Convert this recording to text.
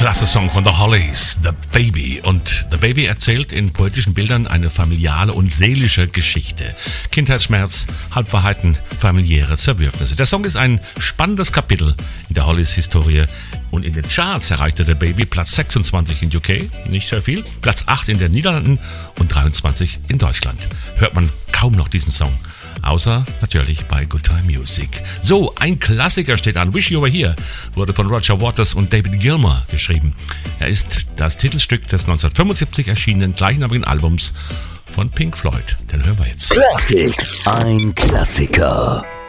Klasse Song von The Hollies, The Baby. Und The Baby erzählt in poetischen Bildern eine familiale und seelische Geschichte. Kindheitsschmerz, Halbwahrheiten, familiäre Zerwürfnisse. Der Song ist ein spannendes Kapitel in der Hollies-Historie. Und in den Charts erreichte The Baby Platz 26 in UK, nicht sehr viel, Platz 8 in den Niederlanden und 23 in Deutschland. Hört man kaum noch diesen Song. Außer natürlich bei Good Time Music. So, ein Klassiker steht an. Wish You Were Here wurde von Roger Waters und David Gilmour geschrieben. Er ist das Titelstück des 1975 erschienenen gleichnamigen Albums von Pink Floyd. Den hören wir jetzt. Classics. Ein Klassiker.